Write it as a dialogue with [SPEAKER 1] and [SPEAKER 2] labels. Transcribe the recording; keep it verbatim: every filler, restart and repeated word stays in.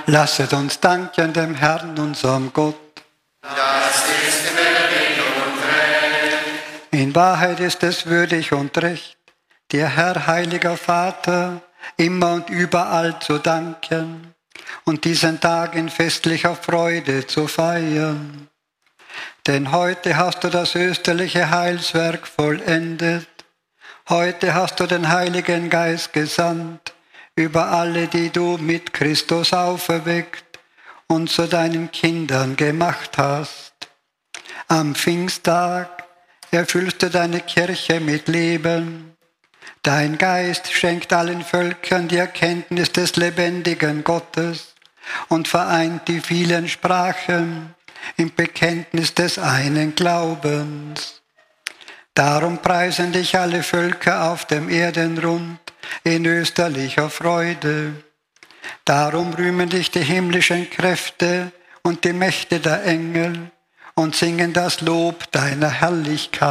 [SPEAKER 1] Lasset uns danken dem Herrn, unserem Gott.
[SPEAKER 2] Das ist würdig und recht.
[SPEAKER 1] In Wahrheit ist es würdig und recht, dir, Herr, heiliger Vater, immer und überall zu danken und diesen Tag in festlicher Freude zu feiern. Denn heute hast du das österliche Heilswerk vollendet. Heute hast du den Heiligen Geist gesandt über alle, die du mit Christus auferweckt und zu deinen Kindern gemacht hast. Am Pfingsttag erfüllst du deine Kirche mit Leben. Dein Geist schenkt allen Völkern die Erkenntnis des lebendigen Gottes und vereint die vielen Sprachen im Bekenntnis des einen Glaubens. Darum preisen dich alle Völker auf dem Erdenrund in österlicher Freude. Darum rühmen dich die himmlischen Kräfte und die Mächte der Engel und singen das Lob deiner Herrlichkeit.